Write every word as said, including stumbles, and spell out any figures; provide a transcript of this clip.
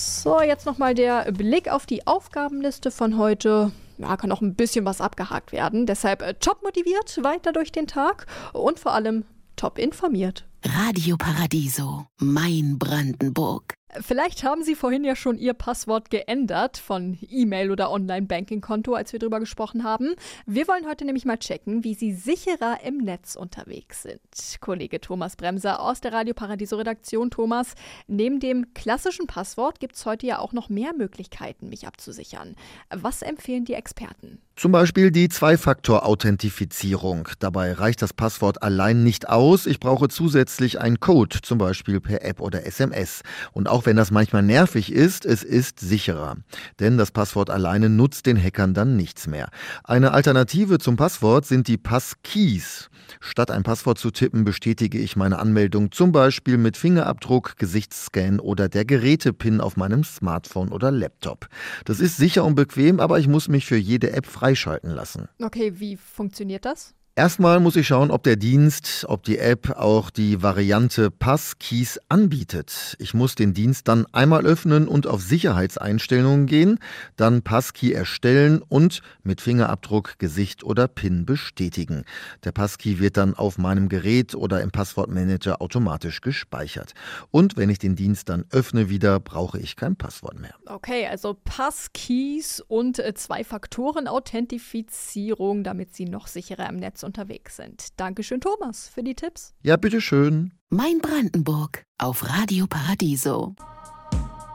So, jetzt nochmal der Blick auf die Aufgabenliste von heute. Ja, kann noch ein bisschen was abgehakt werden. Deshalb äh, top motiviert weiter durch den Tag und vor allem top informiert. Radio Paradiso, mein Brandenburg. Vielleicht haben Sie vorhin ja schon Ihr Passwort geändert von E-Mail- oder Online-Banking-Konto, als wir drüber gesprochen haben. Wir wollen heute nämlich mal checken, wie Sie sicherer im Netz unterwegs sind. Kollege Thomas Bremser aus der Radio Paradiso-Redaktion. Thomas, neben dem klassischen Passwort gibt es heute ja auch noch mehr Möglichkeiten, mich abzusichern. Was empfehlen die Experten? Zum Beispiel die Zwei-Faktor-Authentifizierung. Dabei reicht das Passwort allein nicht aus. Ich brauche zusätzlich einen Code, zum Beispiel per App oder S M S. Und auch wenn das manchmal nervig ist, es ist sicherer. Denn das Passwort alleine nutzt den Hackern dann nichts mehr. Eine Alternative zum Passwort sind die Passkeys. Statt ein Passwort zu tippen, bestätige ich meine Anmeldung zum Beispiel mit Fingerabdruck, Gesichtsscan oder der Gerätepin auf meinem Smartphone oder Laptop. Das ist sicher und bequem, aber ich muss mich für jede App freischalten lassen. Okay, wie funktioniert das? Erstmal muss ich schauen, ob der Dienst, ob die App auch die Variante Passkeys anbietet. Ich muss den Dienst dann einmal öffnen und auf Sicherheitseinstellungen gehen, dann Passkey erstellen und mit Fingerabdruck, Gesicht oder PIN bestätigen. Der Passkey wird dann auf meinem Gerät oder im Passwortmanager automatisch gespeichert. Und wenn ich den Dienst dann öffne wieder, brauche ich kein Passwort mehr. Okay, also Passkeys und äh, Zwei-Faktoren-Authentifizierung, damit Sie noch sicherer im Netz unterwegs sind. Dankeschön, Thomas, für die Tipps. Ja, bitteschön. Mein Brandenburg auf Radio Paradiso.